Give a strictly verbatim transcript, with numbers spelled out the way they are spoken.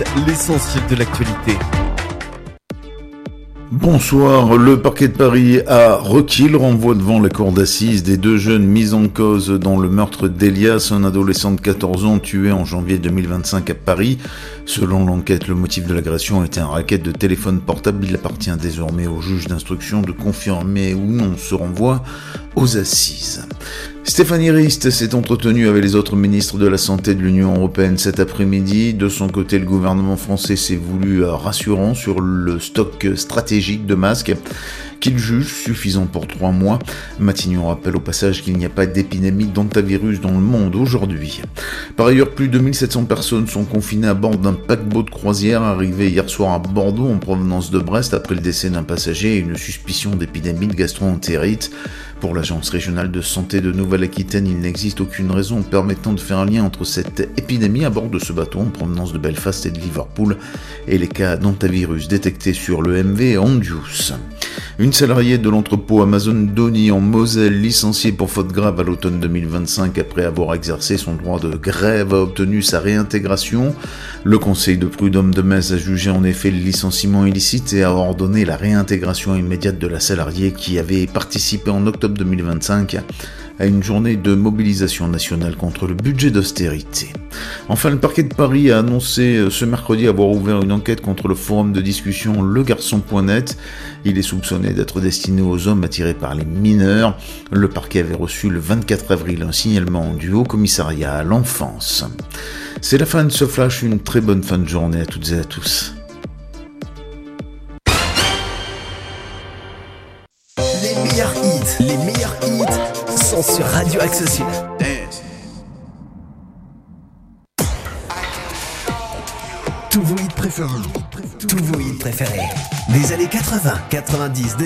l'essentiel de l'actualité. Bonsoir, le parquet de Paris a requis le renvoi devant la cour d'assises des deux jeunes mis en cause dans le meurtre d'Elias, un adolescent de quatorze ans tué en janvier deux mille vingt-cinq à Paris. Selon l'enquête, le motif de l'agression était un racket de téléphone portable. Il appartient désormais au juge d'instruction de confirmer ou non ce renvoi aux assises. Stéphanie Rist s'est entretenue avec les autres ministres de la Santé de l'Union européenne cet après-midi. De son côté, le gouvernement français s'est voulu rassurant sur le stock stratégique de masques qu'il juge suffisant pour trois mois. Matignon rappelle au passage qu'il n'y a pas d'épidémie d'hantavirus dans le monde aujourd'hui. Par ailleurs, plus de mille sept cents personnes sont confinées à bord d'un paquebot de croisière arrivé hier soir à Bordeaux en provenance de Brest après le décès d'un passager et une suspicion d'épidémie de gastro-entérite. Pour l'Agence régionale de santé de Nouvelle-Aquitaine, il n'existe aucune raison permettant de faire un lien entre cette épidémie à bord de ce bateau en provenance de Belfast et de Liverpool et les cas d'hantavirus détectés sur le M V Hondius. Une salariée de l'entrepôt Amazon d'Osny en Moselle, licenciée pour faute grave à l'automne deux mille vingt-cinq après avoir exercé son droit de grève, a obtenu sa réintégration. Le conseil de prud'homme de Metz a jugé en effet le licenciement illicite et a ordonné la réintégration immédiate de la salariée qui avait participé en octobre deux mille vingt-cinq à une journée de mobilisation nationale contre le budget d'austérité. Enfin, le parquet de Paris a annoncé ce mercredi avoir ouvert une enquête contre le forum de discussion Le Garçon point net. Il est soupçonné d'être destiné aux hommes attirés par les mineurs. Le parquet avait reçu le vingt-quatre avril un signalement du Haut Commissariat à l'enfance. C'est la fin de ce flash, une très bonne fin de journée à toutes et à tous. Les meilleurs hits, les meilleurs hits sont sur Radio Axe Sud. Tous vos hits préférés, tous vos hits préférés des années quatre-vingts, quatre-vingt-dix,